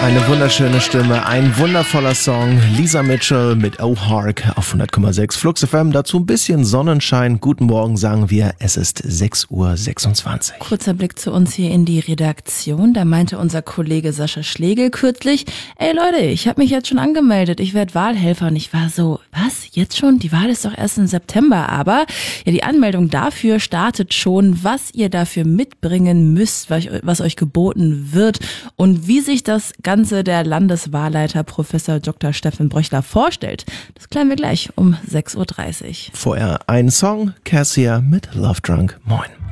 Eine wunderschöne Stimme, ein wundervoller Song. Lisa Mitchell mit Oh Hark auf 100,6 Flux FM. Dazu ein bisschen Sonnenschein. Guten Morgen, sagen wir. Es ist 6:26 Uhr. Kurzer Blick zu uns hier in die Redaktion. Da meinte unser Kollege Sascha Schlegel kürzlich, ey Leute, ich habe mich jetzt schon angemeldet. Ich werde Wahlhelfer. Und ich war so, was? Jetzt schon? Die Wahl ist doch erst im September. Aber ja, die Anmeldung dafür startet schon. Was ihr dafür mitbringen müsst, was euch geboten wird und wie sich das Ganze der Landeswahlleiter Professor Dr. Steffen Bröchler vorstellt, das klären wir gleich um 6:30 Uhr. Vorher ein Song, Cassia mit Love Drunk. Moin.